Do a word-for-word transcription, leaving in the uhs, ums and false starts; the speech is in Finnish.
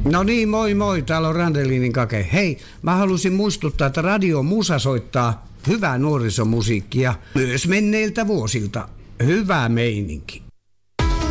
No niin, moi moi, täällä on Randelinin Kake. Hei, mä halusin muistuttaa, että Radio Musa soittaa hyvää nuorisomusiikkia myös menneiltä vuosilta. Hyvä meininki.